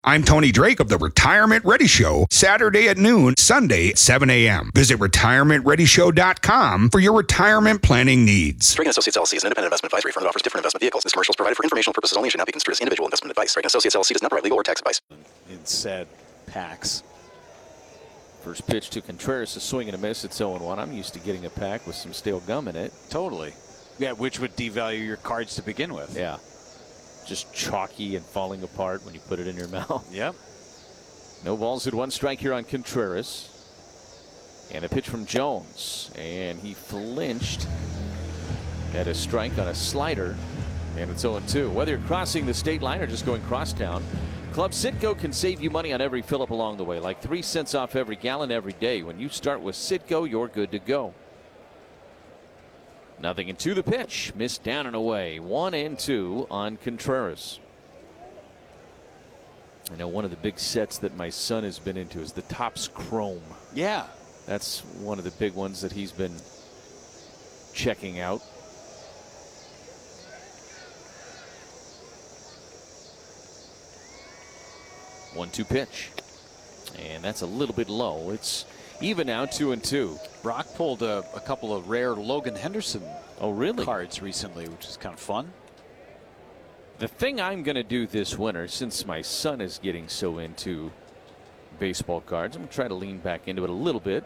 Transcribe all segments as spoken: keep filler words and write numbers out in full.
I'm Tony Drake of the Retirement Ready Show, Saturday at noon, Sunday at seven a.m. Visit retirement ready show dot com for your retirement planning needs. Drake and Associates L L C is an independent investment advisory firm that offers different investment vehicles. This commercial is provided for informational purposes only and should not be construed as individual investment advice. Drake and Associates L L C does not provide legal or tax advice. In said packs. First pitch to Contreras, a swing and a miss. It's oh and one. I'm used to getting a pack with some stale gum in it. Totally. Yeah, which would devalue your cards to begin with. Yeah. Just chalky and falling apart when you put it in your mouth. Yep. No balls at one strike here on Contreras. And a pitch from Jones. And he flinched at a strike on a slider. And it's oh and two. Whether you're crossing the state line or just going crosstown, Club Citgo can save you money on every fill up along the way. Like three cents off every gallon every day. When you start with Citgo, you're good to go. Nothing into the pitch. Missed down and away. One and two on Contreras. I know one of the big sets that my son has been into is the Topps Chrome. Yeah. That's one of the big ones that he's been checking out. one two pitch. And that's a little bit low. It's even now, two and two. Brock pulled a, a couple of rare Logan Henderson oh, really? cards recently, which is kind of fun. The thing I'm going to do this winter, since my son is getting so into baseball cards, I'm going to try to lean back into it a little bit.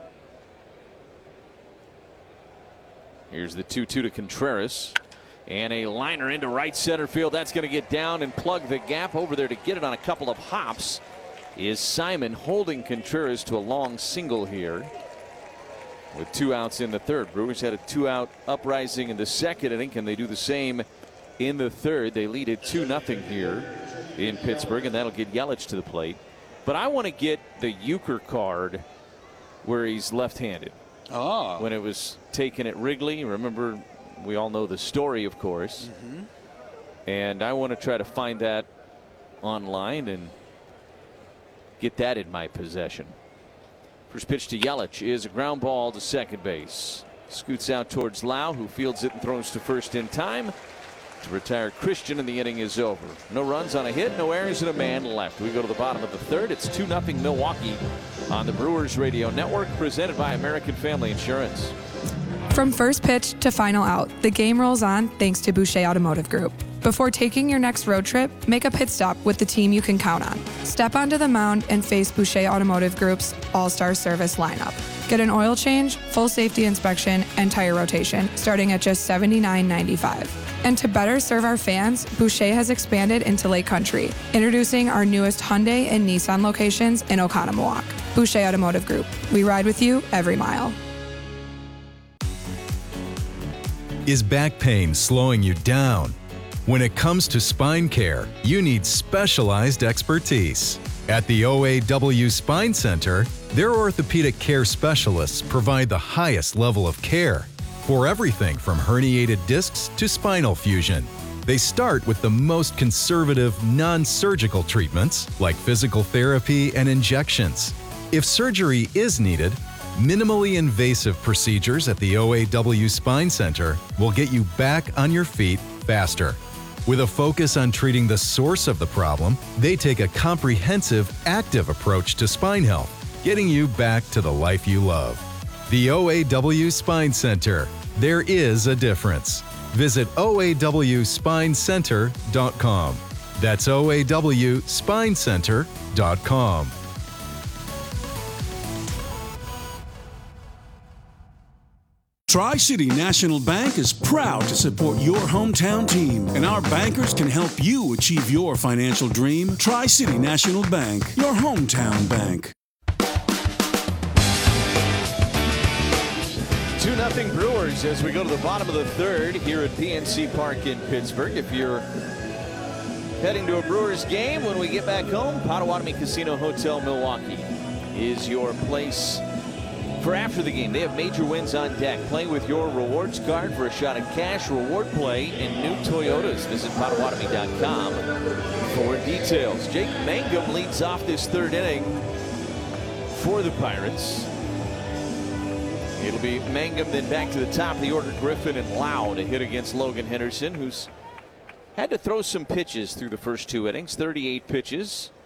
Here's the two two to Contreras. And a liner into right center field. That's going to get down and plug the gap. Over there to get it on a couple of hops is Simon, holding Contreras to a long single here with two outs in the third. Brewers had a two-out uprising in the second inning. Can they do the same in the third? They lead it two nothing here in Pittsburgh, and that'll get Yelich to the plate. But I want to get the Euchre card where he's left-handed. Oh. When it was taken at Wrigley, remember, we all know the story, of course. Mm-hmm. And I want to try to find that online and get that in my possession. First pitch to Yelich is a ground ball to second base. Scoots out towards Lau, who fields it and throws to first in time to retire Christian, and the inning is over. No runs on a hit, no errors, and a man left. We go to the bottom of the third. It's two nothing Milwaukee on the Brewers Radio Network, presented by American Family Insurance. From first pitch to final out, the game rolls on thanks to Boucher Automotive Group. Before taking your next road trip, make a pit stop with the team you can count on. Step onto the mound and face Boucher Automotive Group's all-star service lineup. Get an oil change, full safety inspection, and tire rotation starting at just seventy-nine ninety-five. And to better serve our fans, Boucher has expanded into Lake Country, introducing our newest Hyundai and Nissan locations in Oconomowoc. Boucher Automotive Group. We ride with you every mile. Is back pain slowing you down? When it comes to spine care, you need specialized expertise. At the O A W Spine Center, their orthopedic care specialists provide the highest level of care for everything from herniated discs to spinal fusion. They start with the most conservative, non-surgical treatments like physical therapy and injections. If surgery is needed, minimally invasive procedures at the O A W Spine Center will get you back on your feet faster. With a focus on treating the source of the problem, they take a comprehensive, active approach to spine health, getting you back to the life you love. The O A W Spine Center. There is a difference. Visit O A W spine center dot com. That's O A W spine center dot com. Tri-City National Bank is proud to support your hometown team, and our bankers can help you achieve your financial dream. Tri-City National Bank, your hometown bank. two nothing Brewers as we go to the bottom of the third here at P N C Park in Pittsburgh. If you're heading to a Brewers game when we get back home, Potawatomi Casino Hotel Milwaukee is your place for after the game. They have major wins on deck. Play with your rewards card for a shot at cash, reward play, and new Toyotas. Visit Potawatomi dot com for details. Jake Mangum leads off this third inning for the Pirates. It'll be Mangum, then back to the top of the order, Griffin and Lau to hit against Logan Henderson, who's had to throw some pitches through the first two innings. thirty-eight pitches